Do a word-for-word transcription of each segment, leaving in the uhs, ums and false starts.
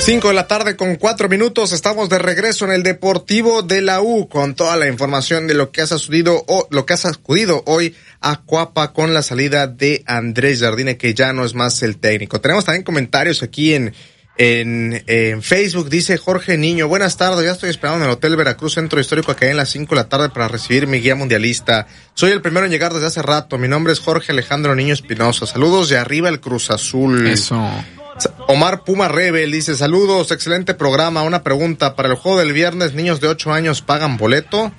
Cinco de la tarde con cuatro minutos, estamos de regreso en el Deportivo de la U con toda la información de lo que ha sacudido, o lo que ha sacudido hoy a Cuapa con la salida de Andrés Jardine, que ya no es más el técnico. Tenemos también comentarios aquí en En, en Facebook. Dice Jorge Niño: buenas tardes, ya estoy esperando en el Hotel Veracruz Centro Histórico a que en las cinco de la tarde para recibir mi guía mundialista. Soy el primero en llegar desde hace rato. Mi nombre es Jorge Alejandro Niño Espinosa. Saludos de arriba el Cruz Azul. Eso. Omar Puma Rebel dice: saludos, excelente programa. Una pregunta, para el juego del viernes, ¿niños de ocho años pagan boleto?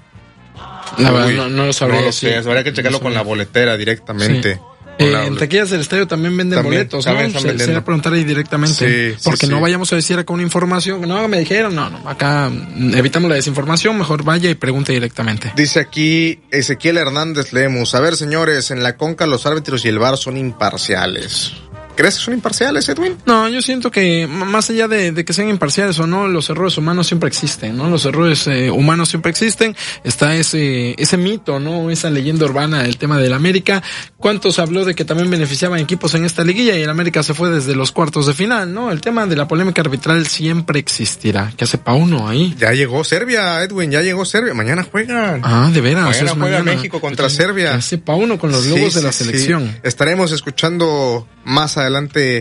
La verdad, no, no lo sabría. No lo sé, habría que checarlo no con la boletera directamente. Sí. Eh, en taquillas del estadio también venden también, boletos, también ¿no? Se, se va a preguntar ahí directamente. Sí, porque sí, no sí. vayamos a decir acá una información, no, me dijeron, no, no, acá evitamos la desinformación, mejor vaya y pregunte directamente. Dice aquí Ezequiel Hernández Lemus: a ver, señores, en la Conca los árbitros y el V A R son imparciales. ¿Crees que son imparciales, Edwin? No, yo siento que más allá de, de que sean imparciales o no, los errores humanos siempre existen, ¿no? Los errores eh, humanos siempre existen. Está ese ese mito, ¿no? Esa leyenda urbana del tema del América. ¿Cuántos habló de que también beneficiaban equipos en esta liguilla y el América se fue desde los cuartos de final, ¿no? El tema de la polémica arbitral siempre existirá. ¿Qué hace pa' uno ahí? Ya llegó Serbia, Edwin, ya llegó Serbia. Mañana juegan. Ah, de veras. Mañana juega mañana. México contra Serbia. ¿Qué hace pa' uno con los sí, lobos sí, de la selección? Sí. Estaremos escuchando más adelante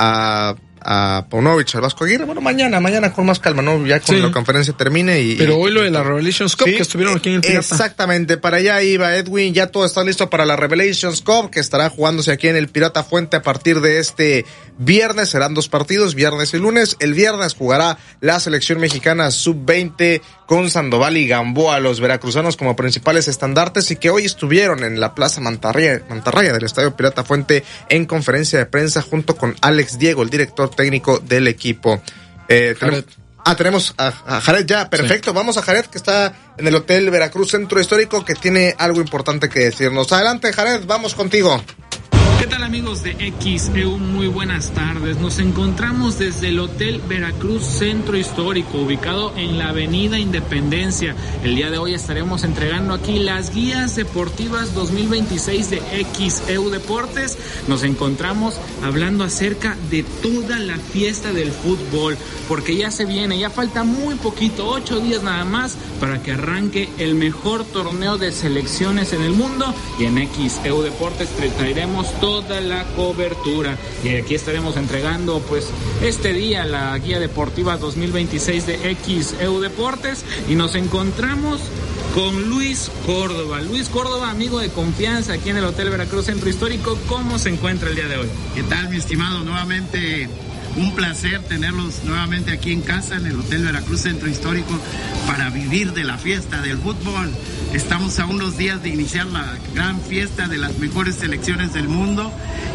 a, a Paunovic, al Vasco Aguirre. Bueno, mañana, mañana con más calma, ¿no? Ya con sí. la conferencia termine y... Pero y, hoy lo de la Revelations Cup, sí, que estuvieron aquí en el Pirata. Exactamente, para allá iba Edwin, ya todo está listo para la Revelations Cup, que estará jugándose aquí en el Pirata Fuente a partir de este viernes. Serán dos partidos, viernes y lunes. El viernes jugará la selección mexicana sub veinte con Sandoval y Gamboa, los veracruzanos como principales estandartes, y que hoy estuvieron en la Plaza Mantarraya, Mantarraya del Estadio Pirata Fuente en conferencia de prensa junto con Alex Diego, el director técnico del equipo. Eh, tenemos, ah, tenemos a, a Jared ya, perfecto. Sí. Vamos a Jared, que está en el Hotel Veracruz Centro Histórico, que tiene algo importante que decirnos. Adelante, Jared, vamos contigo. ¿Qué tal, amigos de X E U? Muy buenas tardes. Nos encontramos desde el Hotel Veracruz Centro Histórico, ubicado en la Avenida Independencia. El día de hoy estaremos entregando aquí las guías deportivas dos mil veintiséis de X E U Deportes. Nos encontramos hablando acerca de toda la fiesta del fútbol, porque ya se viene, ya falta muy poquito, ocho días nada más, para que arranque el mejor torneo de selecciones en el mundo, y en X E U Deportes traeremos toda la cobertura, y aquí estaremos entregando pues este día la guía deportiva dos mil veintiséis de X E U Deportes, y nos encontramos con Luis Córdoba. Luis Córdoba, amigo de confianza aquí en el Hotel Veracruz Centro Histórico. ¿Cómo se encuentra el día de hoy? ¿Qué tal, mi estimado? Nuevamente un placer tenerlos nuevamente aquí en casa, en el Hotel Veracruz Centro Histórico, para vivir de la fiesta del fútbol. Estamos a unos días de iniciar la gran fiesta de las mejores selecciones del mundo,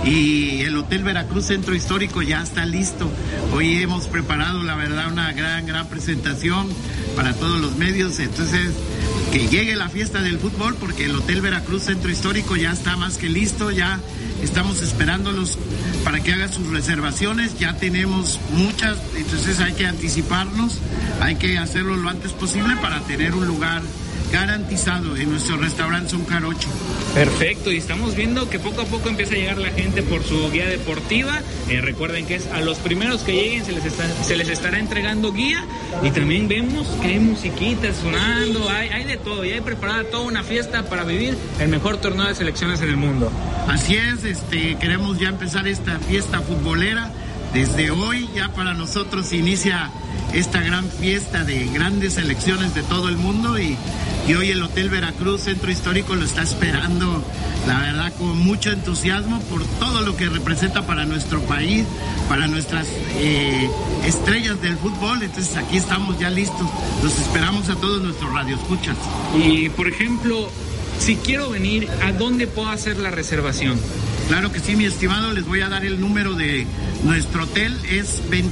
y el Hotel Veracruz Centro Histórico ya está listo. Hoy hemos preparado, la verdad, una gran, gran presentación para todos los medios. Entonces, que llegue la fiesta del fútbol, porque el Hotel Veracruz Centro Histórico ya está más que listo. Ya estamos esperándolos para que hagan sus reservaciones. Ya tenemos muchas, entonces hay que anticiparnos, hay que hacerlo lo antes posible para tener un lugar garantizado en nuestro restaurante Son Jarocho. Perfecto, y estamos viendo que poco a poco empieza a llegar la gente por su guía deportiva. Eh, recuerden que es a los primeros que lleguen se les está, se les estará entregando guía, y también vemos que hay musiquitas sonando, hay, hay de todo, y hay preparada toda una fiesta para vivir el mejor torneo de selecciones en el mundo. Así es, este, queremos ya empezar esta fiesta futbolera. Desde hoy ya para nosotros inicia esta gran fiesta de grandes selecciones de todo el mundo, y, y hoy el Hotel Veracruz Centro Histórico lo está esperando, la verdad, con mucho entusiasmo por todo lo que representa para nuestro país, para nuestras eh, estrellas del fútbol. Entonces aquí estamos ya listos, los esperamos a todos nuestros radioescuchas. Y por ejemplo, si quiero venir, ¿a dónde puedo hacer la reservación? Claro que sí, mi estimado, les voy a dar el número de nuestro hotel, es veinte